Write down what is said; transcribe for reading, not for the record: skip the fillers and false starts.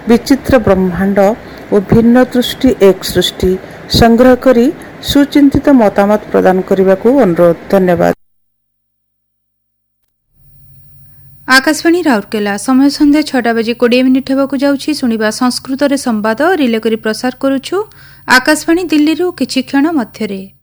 विचित्र ब्रह्मांड और भिन्न दृष्टि एक सृष्टि संग्रह करी सुचिंतित मतामत प्रदान करने को अनुरोध। धन्यवाद। आकाशवाणी राउरकेला समय संध्या 6:20 होगा जाउछि। सुनिबा संस्कृत रे संवाद रिले करी प्रसार करूछु आकाशवाणी दिल्ली रु किछि क्षण मध्यरे।